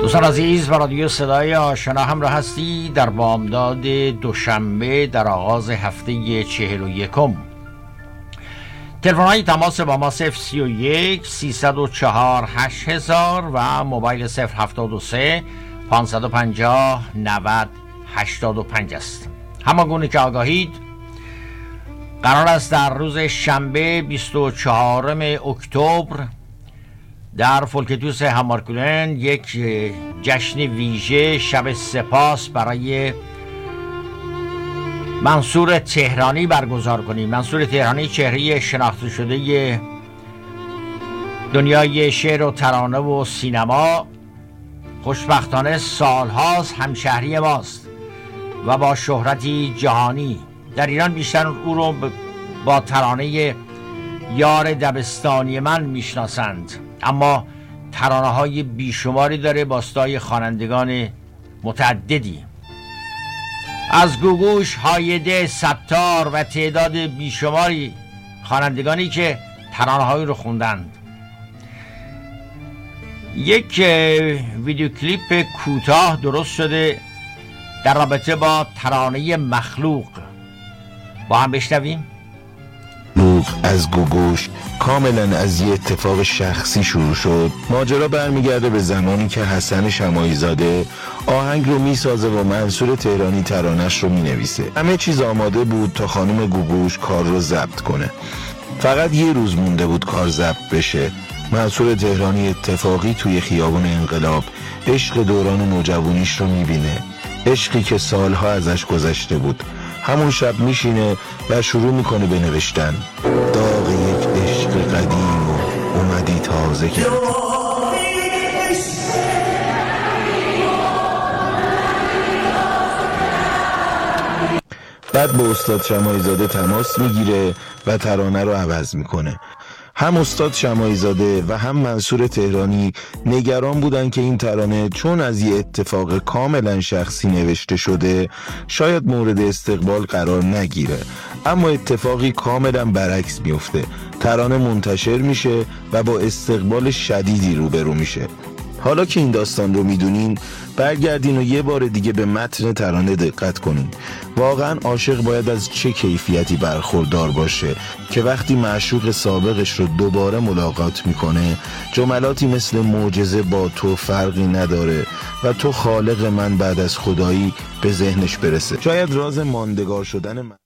دوستان عزیز و رادیو صدای آشنا همراه هستی در بامداد دوشنبه در آغاز هفته 41. تلفن های تماس با ما 031 304 8000 و موبایل 073 550 90 85 است. همانگونه که آگاهید قرار است در روز شنبه 24 اکتبر در فولکتوس هامارکولن یک جشن ویژه شب سپاس برای منصور تهرانی برگزار کنیم. منصور تهرانی چهره شناخته شده دنیای شعر و ترانه و سینما، خوشبختانه سالهاست همشهری ماست و با شهرتی جهانی. در ایران بیشتر او رو با ترانه یار دبستانی من میشناسند، اما ترانه های بیشماری داره با صدای خوانندگان متعددی، از گوگوش، هایده، ستار و تعداد بیشماری خوانندگانی که ترانه هایی رو خوندند. یک ویدیو کلیپ کوتاه درست شده در رابطه با ترانه مخلوق، با هم بشنویم. از گوگوش کاملا از یه اتفاق شخصی شروع شد. ماجرا برمیگرده به زمانی که حسن شماعی زاده آهنگ رو میسازه و منصور تهرانی ترانش رو مینویسه. همه چیز آماده بود تا خانم گوگوش کار رو ضبط کنه. فقط یه روز مونده بود کار ضبط بشه. منصور تهرانی اتفاقی توی خیابون انقلاب عشق دوران نوجوانیش رو میبینه، عشقی که سالها ازش گذشته بود. همون شب میشینه و شروع میکنه به نوشتن. داغ یک عشق قدیم و اومدی تازه کرد. بعد با استاد شماعی زاده تماس میگیره و ترانه رو عوض میکنه. هم استاد شماعی زاده و هم منصور تهرانی نگران بودن که این ترانه چون از یه اتفاق کاملا شخصی نوشته شده شاید مورد استقبال قرار نگیره، اما اتفاقی کاملا برعکس میفته. ترانه منتشر میشه و با استقبال شدیدی روبرو میشه. حالا که این داستان رو میدونین، برگردین و یه بار دیگه به متن ترانه دقت کنین. واقعا عاشق باید از چه کیفیتی برخوردار باشه که وقتی معشوق سابقش رو دوباره ملاقات میکنه جملاتی مثل معجزه با تو فرقی نداره و تو خالق من بعد از خدایی به ذهنش برسه. شاید راز ماندگار شدن من